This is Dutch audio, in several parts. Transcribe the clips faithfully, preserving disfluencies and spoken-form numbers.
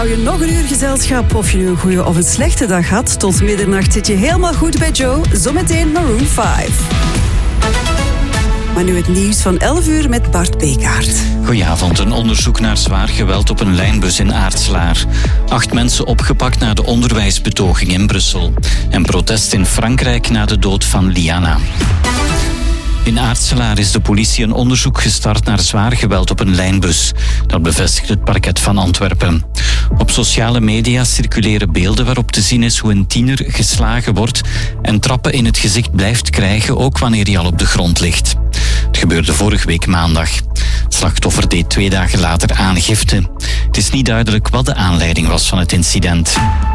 Hou je nog een uur gezelschap of je nu een goede of een slechte dag had? Tot middernacht zit je helemaal goed bij Joe. Zometeen Maroon vijf. Maar nu het nieuws van elf uur met Bart Bekaert. Goedenavond. Een onderzoek naar zwaar geweld op een lijnbus in Aartselaar. Acht mensen opgepakt na de onderwijsbetoging in Brussel. En protest in Frankrijk na de dood van Liana. In Aartselaar is de politie een onderzoek gestart naar zwaar geweld op een lijnbus. Dat bevestigt het parket van Antwerpen. Op sociale media circuleren beelden waarop te zien is hoe een tiener geslagen wordt en trappen in het gezicht blijft krijgen, ook wanneer hij al op de grond ligt. Het gebeurde vorige week maandag. Het slachtoffer deed twee dagen later aangifte. Het is niet duidelijk wat de aanleiding was van het incident.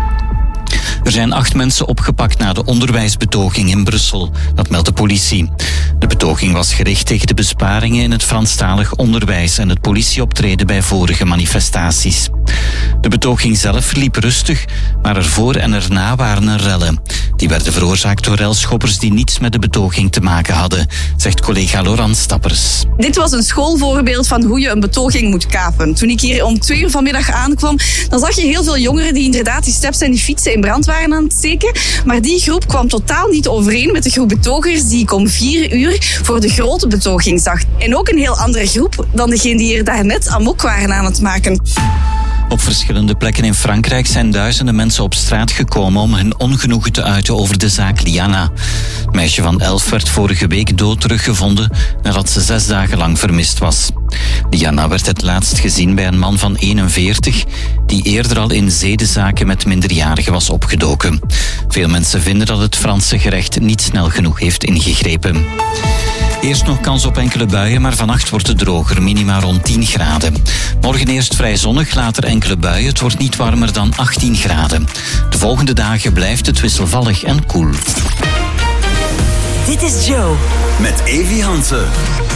Er zijn acht mensen opgepakt na de onderwijsbetoging in Brussel. Dat meldt de politie. De betoging was gericht tegen de besparingen in het Franstalig onderwijs en het politieoptreden bij vorige manifestaties. De betoging zelf verliep rustig, maar ervoor en erna waren er rellen. Die werden veroorzaakt door relschoppers die niets met de betoging te maken hadden, zegt collega Laurent Stappers. Dit was een schoolvoorbeeld van hoe je een betoging moet kapen. Toen ik hier om twee uur vanmiddag aankwam, dan zag je heel veel jongeren die inderdaad die steps en die fietsen in brand waren aan het steken. Maar die groep kwam totaal niet overeen met de groep betogers die ik om vier uur voor de grote betoging zag. En ook een heel andere groep dan degene die hier daarnet amok waren aan het maken. Op verschillende plekken in Frankrijk zijn duizenden mensen op straat gekomen om hun ongenoegen te uiten over de zaak Liana. Het meisje van elf werd vorige week dood teruggevonden nadat ze zes dagen lang vermist was. Liana werd het laatst gezien bij een man van eenenveertig die eerder al in zedenzaken met minderjarigen was opgedoken. Veel mensen vinden dat het Franse gerecht niet snel genoeg heeft ingegrepen. Eerst nog kans op enkele buien, maar vannacht wordt het droger, minima rond tien graden. Morgen eerst vrij zonnig, later enkele buien. Het wordt niet warmer dan achttien graden. De volgende dagen blijft het wisselvallig en koel. Dit is Joe. Met Evi Hansen.